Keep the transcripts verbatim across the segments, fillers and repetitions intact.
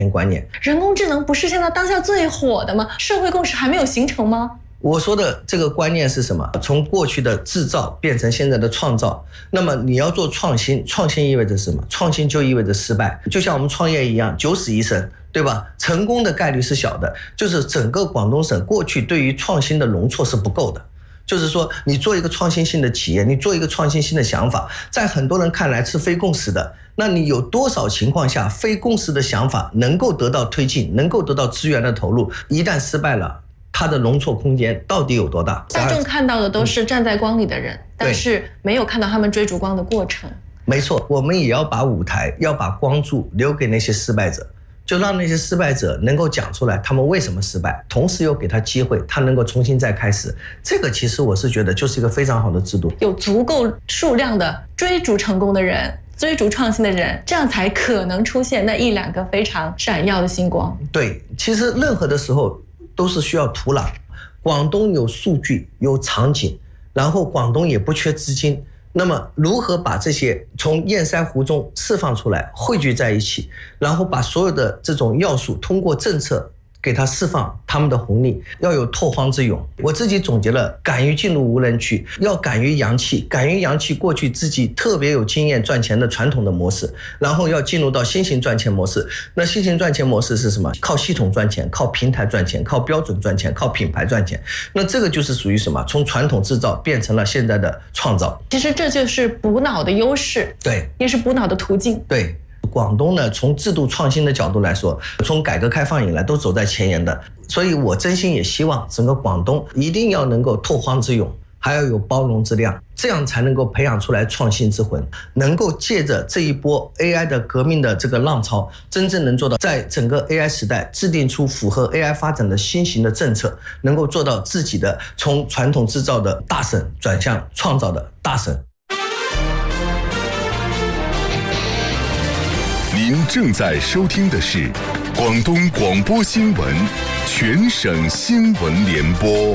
观念。 人工智能不是现在当下最火的吗？社会共识还没有形成吗？ 我说的这个观念是什么？从过去的制造变成现在的创造。那么你要做创新，创新意味着什么？创新就意味着失败。就像我们创业一样，九死一生，对吧？成功的概率是小的。就是整个广东省过去对于创新的容错是不够的。就是说你做一个创新性的企业，你做一个创新性的想法，在很多人看来是非共识的。那你有多少情况下非共识的想法能够得到推进，能够得到资源的投入？一旦失败了，它的容错空间到底有多大？ 大众看到的都是站在光里的人，嗯、但是没有看到他们追逐光的过程。 没错，我们也要把舞台，要把光柱留给那些失败者，就让那些失败者能够讲出来他们为什么失败，同时又给他机会，他能够重新再开始。这个其实我是觉得就是一个非常好的制度， 有足够数量的追逐成功的人，追逐创新的人，这样才可能出现那一两个非常闪耀的星光。 对，其实任何的时候都是需要土壤。广东有数据，有场景，然后广东也不缺资金。那么如何把这些从堰塞湖中释放出来，汇聚在一起，然后把所有的这种要素通过政策给它释放他们的红利，要有拓荒之勇。我自己总结了，敢于进入无人区，要敢于扬弃，敢于扬弃过去自己特别有经验赚钱的传统的模式，然后要进入到新型赚钱模式。那新型赚钱模式是什么？靠系统赚钱，靠平台赚钱，靠标准赚钱，靠品牌赚钱。那这个就是属于什么？从传统制造变成了现在的创造。 其实这就是补脑的优势， 对， 也是补脑的途径。 对。广东呢，从制度创新的角度来说，从改革开放以来都走在前沿的，所以我真心也希望整个广东一定要能够拓荒之勇，还要有包容之量，这样才能够培养出来创新之魂，能够借着这一波 A I 的革命的这个浪潮，真正能做到在整个 A I 时代制定出符合 A I 发展的新型的政策，能够做到自己的从传统制造的大省转向创造的大省。 您正在收听的是广东广播新闻全省新闻联播。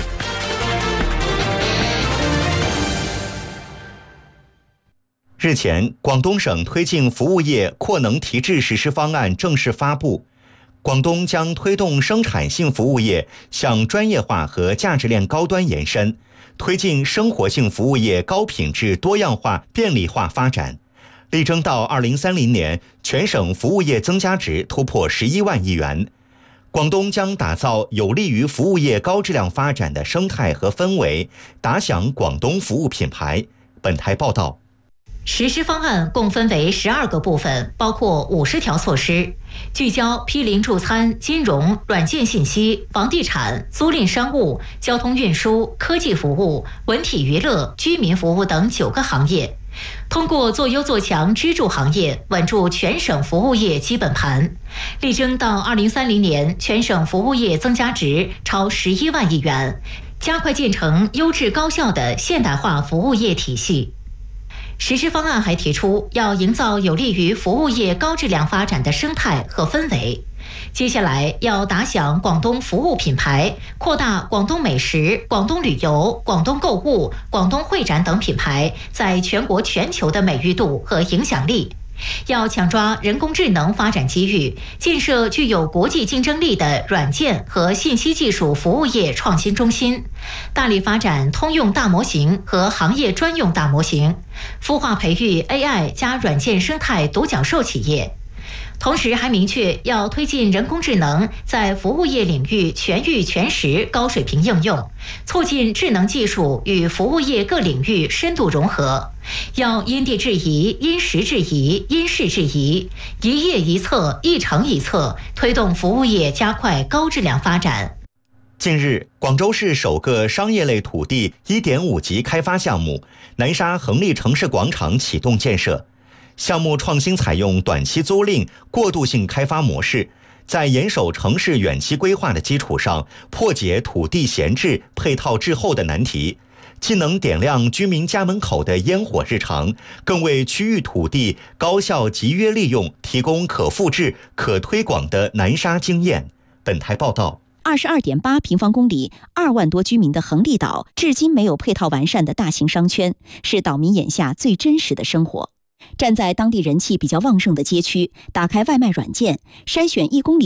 日前，广东省推进服务业扩能提质实施方案正式发布。广东将推动生产性服务业向专业化和价值链高端延伸，推进生活性服务业高品质多样化便利化发展。力争到二零三零年，全省服务业增加值突破十一万亿元。广东将打造有利于服务业高质量发展的生态和氛围，打响广东服务品牌。本台报道。 实施方案共分为十二个部分，包括五十条措施，聚焦毗邻助餐、金融、软件信息、房地产、租赁商务、交通运输、科技服务、文体娱乐、居民服务等九个行业。通过做优做强支柱行业，稳住全省服务业基本盘，力争到二零三零年全省服务业增加值超十一万亿元，加快建成优质高效的现代化服务业体系。实施方案还提出，要营造有利于服务业高质量发展的生态和氛围。接下来要打响广东服务品牌，扩大广东美食、广东旅游、广东购物、广东会展等品牌在全国全球的美誉度和影响力。要抢抓人工智能发展机遇，建设具有国际竞争力的软件和信息技术服务业创新中心，大力发展通用大模型和行业专用大模型，孵化培育 A I 加软件生态独角兽企业。同时还明确要推进人工智能在服务业领域全域全时高水平应用，促进智能技术与服务业各领域深度融合。要因地制宜、因时制宜、因事制宜，一业一策、一城一策，推动服务业加快高质量发展。 近日，广州市首个商业类土地 一点五 级开发项目南沙恒利城市广场启动建设。项目创新采用短期租赁过渡性开发模式，在严守城市远期规划的基础上，破解土地闲置、配套滞后的难题，既能点亮居民家门口的烟火日常，更为区域土地高效集约利用提供可复制、可推广的南沙经验。本台报道。 二十二点八平方公里、二万多居民的恒利岛，至今没有配套完善的大型商圈，是岛民眼下最真实的生活。 站在当地人气比较旺盛的街区，打开外卖软件，筛选一公里